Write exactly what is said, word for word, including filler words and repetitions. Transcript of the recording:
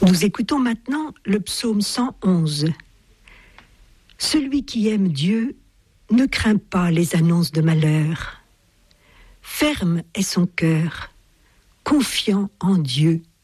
Nous écoutons maintenant le psaume cent onze. Celui qui aime Dieu ne craint pas les annonces de malheur. Ferme est son cœur, confiant en Dieu.